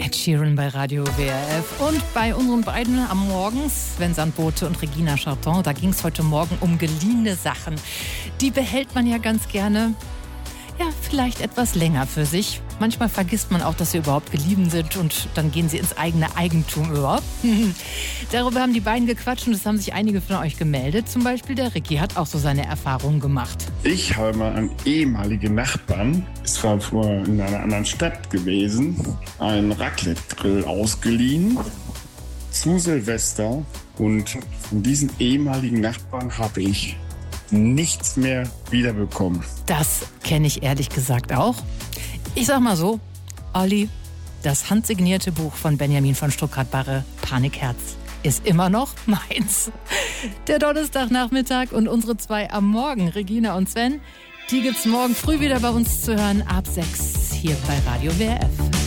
Ed Sheeran bei Radio WRF. Und bei unseren beiden am Morgen, Sven Sandbote und Regina Charton, da ging es heute Morgen um geliehene Sachen. Die behält man ja ganz gerne, ja, vielleicht etwas länger für sich. Manchmal vergisst man auch, dass sie überhaupt geliehen sind und dann gehen sie ins eigene Eigentum überhaupt. Darüber haben die beiden gequatscht und es haben sich einige von euch gemeldet. Zum Beispiel der Ricky hat auch so seine Erfahrungen gemacht. Ich habe mal einen ehemaligen Nachbarn, es war vorher in einer anderen Stadt gewesen, einen Raclette-Grill ausgeliehen zu Silvester und von diesen ehemaligen Nachbarn habe ich nichts mehr wiederbekommen. Das kenne ich ehrlich gesagt auch. Ich sag mal so, Olli, das handsignierte Buch von Benjamin von Stuckrad-Barre, Panikherz, ist immer noch meins. Der Donnerstagnachmittag und unsere zwei am Morgen, Regina und Sven, die gibt's morgen früh wieder bei uns zu hören, ab 6 hier bei Radio WRF.